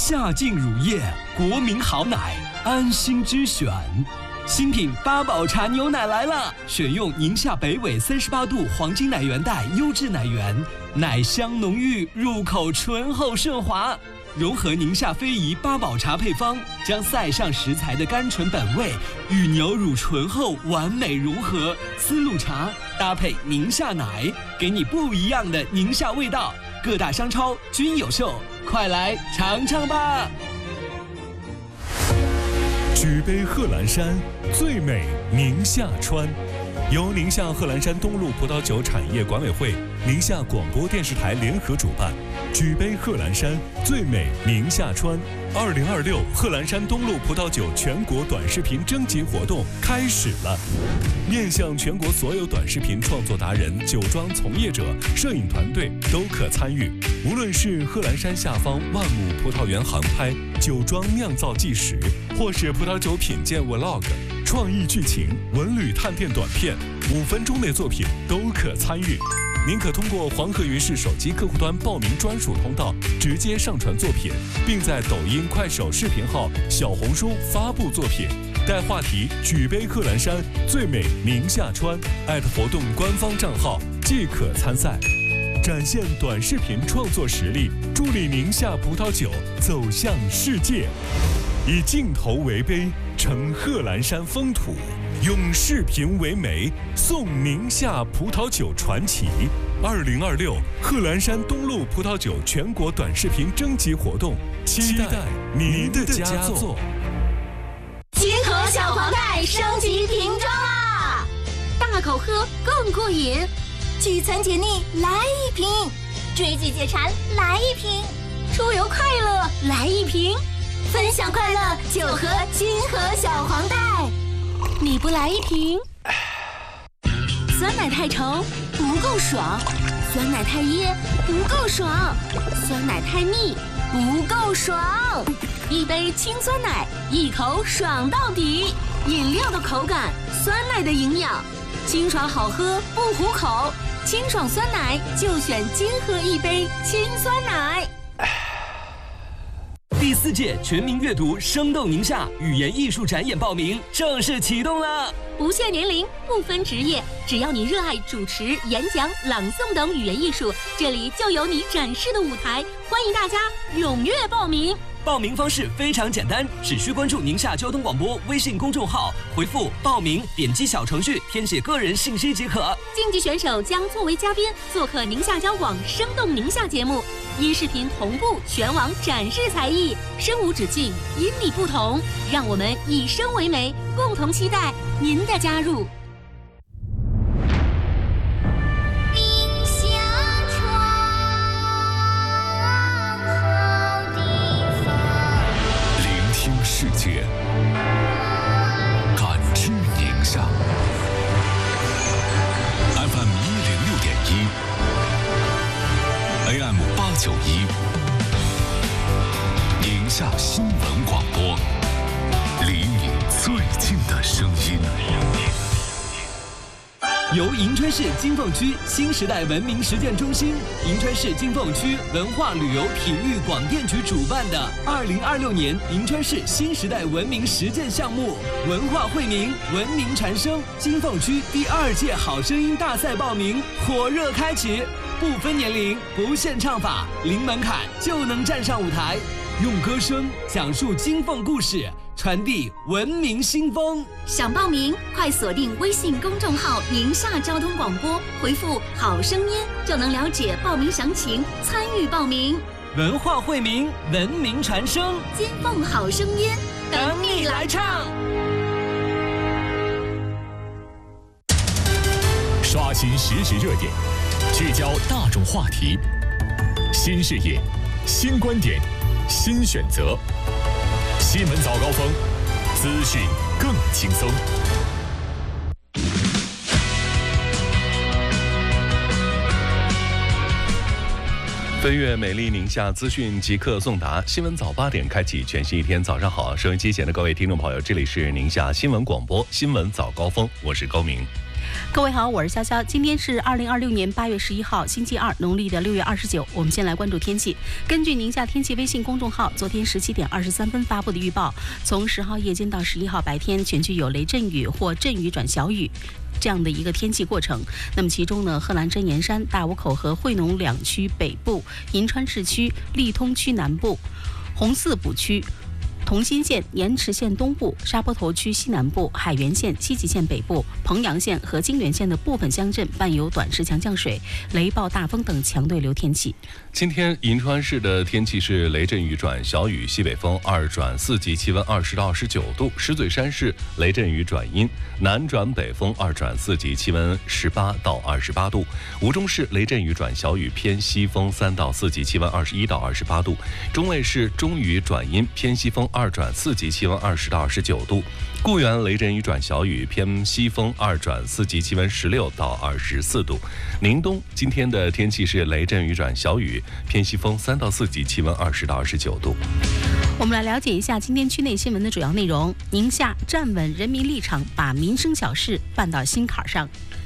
夏净乳业，国民好奶，安心之选。新品八宝茶牛奶来了，选用宁夏北纬38度黄金奶源带优质奶源，奶香浓郁，入口醇厚顺滑。融合宁夏非遗八宝茶配方，将塞上食材的甘醇本味与牛乳醇厚完美融合。丝路茶搭配宁夏奶，给你不一样的宁夏味道。各大商超均有售，快来尝尝吧！ 举杯贺兰山，最美宁夏川。由宁夏贺兰山东路葡萄酒产业管委会、宁夏广播电视台联合主办，举杯贺兰山，最美宁夏川2026贺兰山东路葡萄酒全国短视频征集活动开始了，面向全国所有短视频创作达人、酒庄从业者、摄影团队都可参与。无论是贺兰山下方万亩葡萄园航拍、酒庄酿造纪实，或是葡萄酒品鉴 Vlog、创意剧情、文旅探店短片，5分钟内作品都可参与。您可通过黄河云氏手机客户端报名专属通道，直接上传作品，并在抖音、快手视频号、小红书发布作品，带话题“举杯贺兰山，最美宁夏川”，@活动官方账号即可参赛。展现短视频创作实力，助力宁夏葡萄酒走向世界。以镜头为杯，呈贺兰山风土；用视频为媒，颂宁夏葡萄酒传奇。2026贺兰山东路葡萄酒全国短视频征集活动，期待您的佳作。 金河小黄袋升级瓶装啦！大口喝更过瘾，聚餐解腻来一瓶，追剧解馋来一瓶，出游快乐来一瓶。分享快乐就喝金河小黄袋，你不来一瓶？酸奶太稠不够爽，酸奶太噎不够爽，酸奶太腻不够爽。一杯清酸奶，一口爽到底。饮料的口感，酸奶的营养，清爽好喝不糊口，清爽酸奶就选金河一杯清酸奶。 第4届全民阅读生动宁夏语言艺术展演报名正式启动了， 不限年龄，不分职业，只要你热爱主持、演讲、朗诵等语言艺术，这里就有你展示的舞台。欢迎大家踊跃报名。 报名方式非常简单，只需关注宁夏交通广播微信公众号，回复报名，点击小程序填写个人信息即可。 竞技选手将作为嘉宾做客宁夏交广生动宁夏节目，音视频同步全网展示才艺，声无止境，因你不同，让我们以声为媒，共同期待您的加入。 世界，感知宁夏。FM 106.1 AM 891，宁夏新闻广播，离你最近的声音。 由银川市金凤区新时代文明实践中心、银川市金凤区文化旅游体育广电局主办的2026年银川市新时代文明实践项目文化惠民、文明传声金凤区第2届好声音大赛报名火热开启，不分年龄，不限唱法，零门槛就能站上舞台，用歌声讲述金凤故事，传递文明新风。 想报名，快锁定微信公众号宁夏交通广播，回复好声音就能了解报名详情，参与报名。 文化惠民，文明传声， 金凤好声音， 等你来唱。 刷新实时热点，聚焦大众话题，新视野，新观点，新选择。新闻早高峰，资讯更轻松。 奔越美丽宁夏，资讯即刻送达。新闻早8点开启全新一天，早上好，收音机前的各位听众朋友，这里是宁夏新闻广播新闻早高峰，我是高明。 各位好，我是潇潇。今天是2026年8月11号，星期二，农历的6月29。我们先来关注天气。根据宁夏天气微信公众号昨天17点23分发布的预报，从10号夜间到11号白天，全区有雷阵雨或阵雨转小雨这样的一个天气过程。那么其中呢，贺兰真岩山、大沽口和惠农两区北部、银川市区、利通区南部、红四堡区、同心县、盐池县东部、沙坡头区西南部、海原县、西极县北部、彭阳县和金源县的部分乡镇伴有短时强降水、雷暴大风等强对流天气。 今天银川市的天气是雷阵雨转小雨，西北风2转4级，气温20到29度。石嘴山市雷阵雨转阴，南转北风2转4级，气温18到28度。吴中市雷阵雨转小雨，偏西风3到4级，气温21到28度。中卫市中雨转阴，偏西风2转4级，气温20到29度。固原雷阵雨转小雨，偏西风2转4级，气温16到24度。宁东今天的天气是雷阵雨转小雨，偏西风3到4级，气温20到29度。 我们来了解一下今天区内新闻的主要内容。宁夏站稳人民立场，把民生小事办到心坎上。